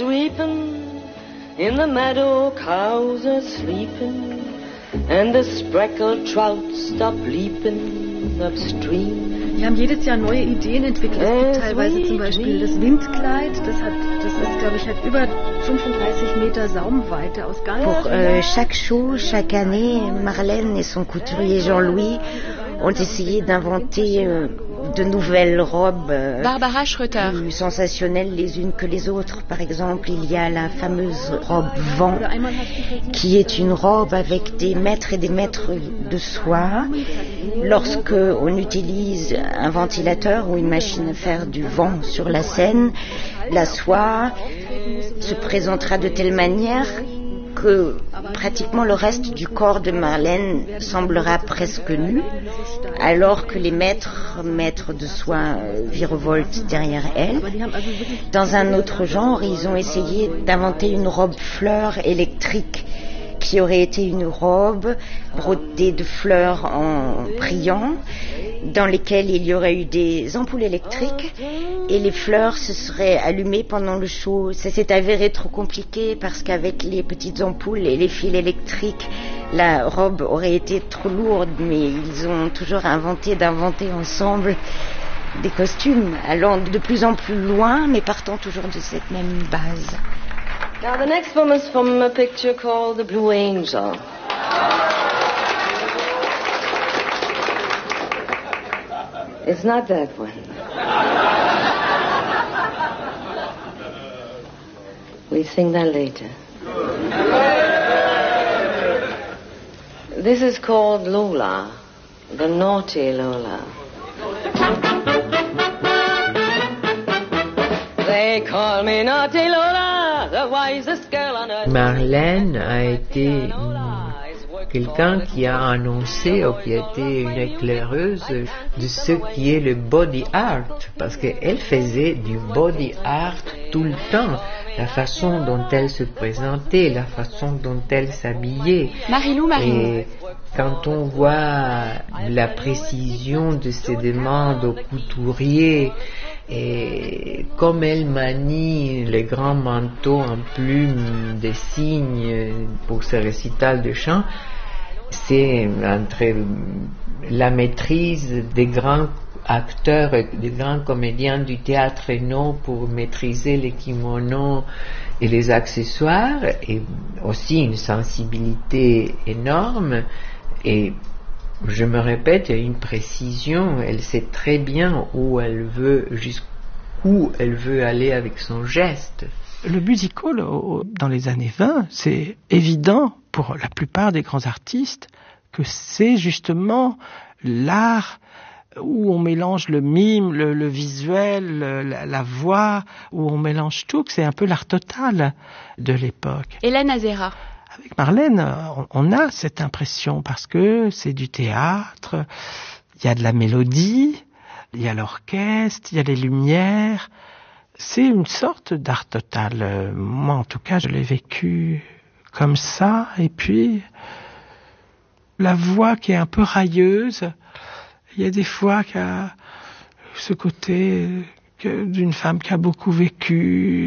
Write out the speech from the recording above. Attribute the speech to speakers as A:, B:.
A: weeping, in the meadow cows are sleeping, and the spreckled trout stop leaping upstream.
B: Die haben jedes Jahr neue Ideen entwickelt. Es gibt teilweise zum Beispiel das Windkleid, das ist, glaube ich, hat über 35 Meter Saumweite aus ganz...
C: Pour chaque show, chaque année, Marlène et son couturier Jean-Louis ont essayé d'inventer de nouvelles robes
D: Barbara Schröter.
C: Plus sensationnelles les unes que les autres. Par exemple, il y a la fameuse robe vent, qui est une robe avec des mètres et des mètres de soie. Lorsque on utilise un ventilateur ou une machine à faire du vent sur la scène, la soie se présentera de telle manière que pratiquement le reste du corps de Marlène semblera presque nu, alors que les maîtres de soie virevoltent derrière elle. Dans un autre genre, ils ont essayé d'inventer une robe fleur électrique qui aurait été une robe brodée de fleurs en brillant, dans lesquelles il y aurait eu des ampoules électriques et les fleurs se seraient allumées pendant le show. Ça s'est avéré trop compliqué parce qu'avec les petites ampoules et les fils électriques, la robe aurait été trop lourde, mais ils ont toujours d'inventer ensemble des costumes allant de plus en plus loin, mais partant toujours de cette même base.
A: Now the next one is from a picture called The Blue Angel. It's not that one. We sing that later. This is called Lola, the naughty Lola. They call me naughty Lola, the wisest girl on earth.
E: Marlène a été quelqu'un qui a annoncé ou qui a été une éclaireuse de ce qui est le body art, parce qu'elle faisait du body art tout le temps. La façon dont elle se présentait, la façon dont elle s'habillait.
D: Marilou.
E: Et quand on voit la précision de ses demandes aux couturiers, et comme elle manie les grands manteaux en plumes des cygnes pour ses récitals de chant, c'est entre la maîtrise des grands acteurs, des grands comédiens du théâtre Renaud pour maîtriser les kimonos et les accessoires, et aussi une sensibilité énorme. Et je me répète, il y a une précision, elle sait très bien jusqu'où elle veut aller avec son geste.
F: Le musical, dans les années 20, c'est évident pour la plupart des grands artistes que c'est justement l'art où on mélange le mime, le visuel, la voix, où on mélange tout, que c'est un peu l'art total de l'époque.
D: Hélène Azera.
F: Avec Marlène, on a cette impression parce que c'est du théâtre, il y a de la mélodie, il y a l'orchestre, il y a les lumières. C'est une sorte d'art total. Moi, en tout cas, je l'ai vécu comme ça. Et puis, la voix qui est un peu railleuse. Il y a des fois qu'il y a ce côté d'une femme qui a beaucoup vécu.